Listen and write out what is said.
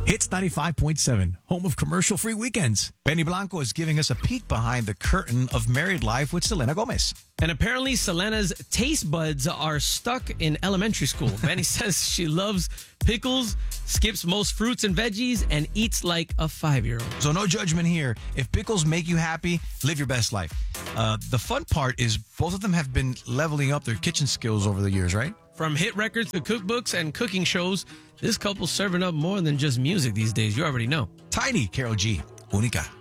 Hits 95.7, home of commercial-free weekends. Benny Blanco is giving us a peek behind the curtain of married life with Selena Gomez. And apparently, Selena's taste buds are stuck in elementary school. Benny says she loves pickles, skips most fruits and veggies, and eats like a 5-year-old. So no judgment here. If pickles make you happy, live your best life. The fun part is both of them have been leveling up their kitchen skills over the years, right? From hit records to cookbooks and cooking shows, this couple's serving up more than just music these days. You already know. Tiny, Carol G. Única.